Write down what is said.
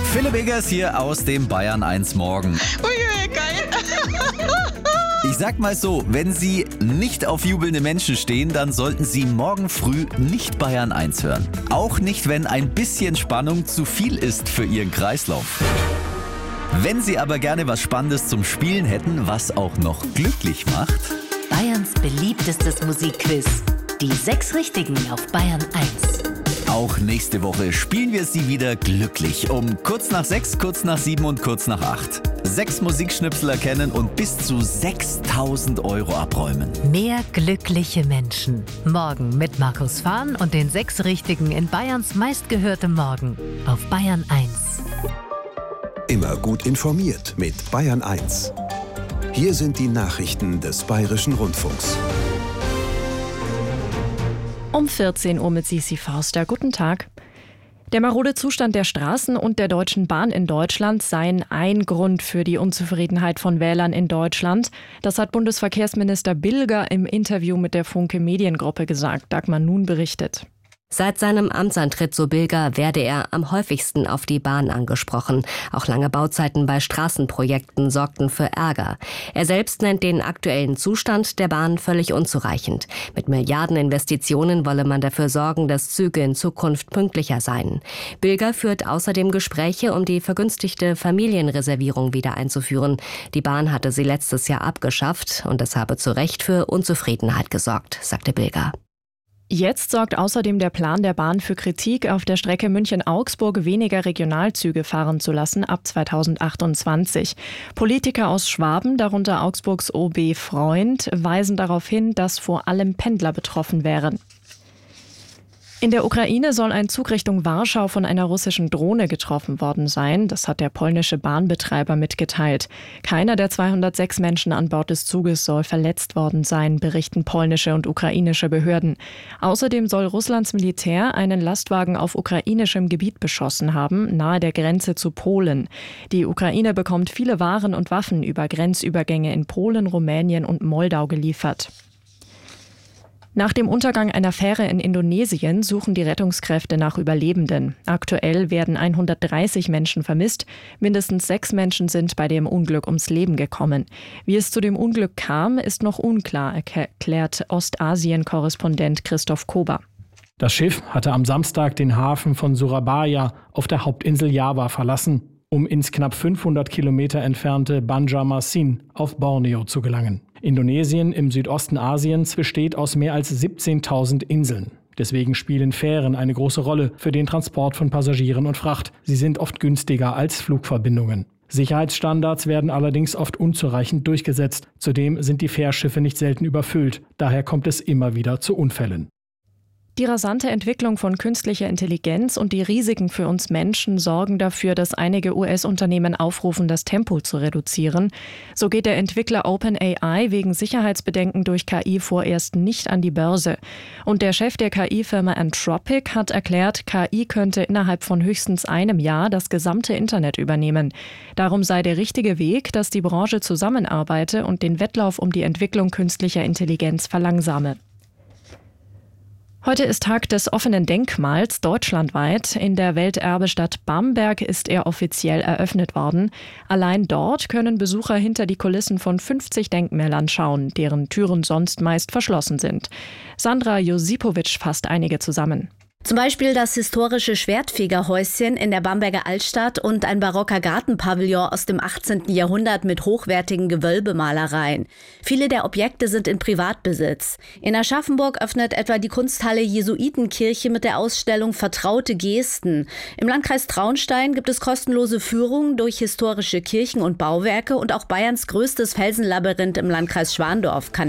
Philipp Eggers hier aus dem Bayern 1 Morgen. Ui, geil. Ich sag mal so, wenn Sie nicht auf jubelnde Menschen stehen, dann sollten Sie morgen früh nicht Bayern 1 hören. Auch nicht, wenn ein bisschen Spannung zu viel ist für Ihren Kreislauf. Wenn Sie aber gerne was Spannendes zum Spielen hätten, was auch noch glücklich macht. Bayerns beliebtestes Musikquiz. Die 6 Richtigen auf Bayern 1. Auch nächste Woche spielen wir Sie wieder glücklich. Um kurz nach 6, kurz nach 7 und kurz nach 8. 6 Musikschnipsel erkennen und bis zu 6.000 € abräumen. Mehr glückliche Menschen. Morgen mit Markus Fahn und den 6 Richtigen in Bayerns meistgehörtem Morgen auf Bayern 1. Immer gut informiert mit Bayern 1. Hier sind die Nachrichten des Bayerischen Rundfunks. Um 14 Uhr mit Sisi Forster. Guten Tag. Der marode Zustand der Straßen und der Deutschen Bahn in Deutschland seien ein Grund für die Unzufriedenheit von Wählern in Deutschland. Das hat Bundesverkehrsminister Bilger im Interview mit der Funke Mediengruppe gesagt. Dagmar Nun berichtet. Seit seinem Amtsantritt, so Bilger, werde er am häufigsten auf die Bahn angesprochen. Auch lange Bauzeiten bei Straßenprojekten sorgten für Ärger. Er selbst nennt den aktuellen Zustand der Bahn völlig unzureichend. Mit Milliardeninvestitionen wolle man dafür sorgen, dass Züge in Zukunft pünktlicher seien. Bilger führt außerdem Gespräche, um die vergünstigte Familienreservierung wieder einzuführen. Die Bahn hatte sie letztes Jahr abgeschafft und es habe zu Recht für Unzufriedenheit gesorgt, sagte Bilger. Jetzt sorgt außerdem der Plan der Bahn für Kritik, auf der Strecke München-Augsburg weniger Regionalzüge fahren zu lassen ab 2028. Politiker aus Schwaben, darunter Augsburgs OB Freund, weisen darauf hin, dass vor allem Pendler betroffen wären. In der Ukraine soll ein Zug Richtung Warschau von einer russischen Drohne getroffen worden sein. Das hat der polnische Bahnbetreiber mitgeteilt. Keiner der 206 Menschen an Bord des Zuges soll verletzt worden sein, berichten polnische und ukrainische Behörden. Außerdem soll Russlands Militär einen Lastwagen auf ukrainischem Gebiet beschossen haben, nahe der Grenze zu Polen. Die Ukraine bekommt viele Waren und Waffen über Grenzübergänge in Polen, Rumänien und Moldau geliefert. Nach dem Untergang einer Fähre in Indonesien suchen die Rettungskräfte nach Überlebenden. Aktuell werden 130 Menschen vermisst. Mindestens 6 Menschen sind bei dem Unglück ums Leben gekommen. Wie es zu dem Unglück kam, ist noch unklar, erklärt Ostasien-Korrespondent Christoph Kober. Das Schiff hatte am Samstag den Hafen von Surabaya auf der Hauptinsel Java verlassen, um ins knapp 500 Kilometer entfernte Banjarmasin auf Borneo zu gelangen. Indonesien im Südosten Asiens besteht aus mehr als 17.000 Inseln. Deswegen spielen Fähren eine große Rolle für den Transport von Passagieren und Fracht. Sie sind oft günstiger als Flugverbindungen. Sicherheitsstandards werden allerdings oft unzureichend durchgesetzt. Zudem sind die Fährschiffe nicht selten überfüllt. Daher kommt es immer wieder zu Unfällen. Die rasante Entwicklung von künstlicher Intelligenz und die Risiken für uns Menschen sorgen dafür, dass einige US-Unternehmen aufrufen, das Tempo zu reduzieren. So geht der Entwickler OpenAI wegen Sicherheitsbedenken durch KI vorerst nicht an die Börse. Und der Chef der KI-Firma Anthropic hat erklärt, KI könnte innerhalb von höchstens einem Jahr das gesamte Internet übernehmen. Darum sei der richtige Weg, dass die Branche zusammenarbeite und den Wettlauf um die Entwicklung künstlicher Intelligenz verlangsame. Heute ist Tag des offenen Denkmals deutschlandweit. In der Welterbestadt Bamberg ist er offiziell eröffnet worden. Allein dort können Besucher hinter die Kulissen von 50 Denkmälern schauen, deren Türen sonst meist verschlossen sind. Sandra Josipowitsch fasst einige zusammen. Zum Beispiel das historische Schwertfegerhäuschen in der Bamberger Altstadt und ein barocker Gartenpavillon aus dem 18. Jahrhundert mit hochwertigen Gewölbemalereien. Viele der Objekte sind in Privatbesitz. In Aschaffenburg öffnet etwa die Kunsthalle Jesuitenkirche mit der Ausstellung Vertraute Gesten. Im Landkreis Traunstein gibt es kostenlose Führungen durch historische Kirchen und Bauwerke und auch Bayerns größtes Felsenlabyrinth im Landkreis Schwandorf kann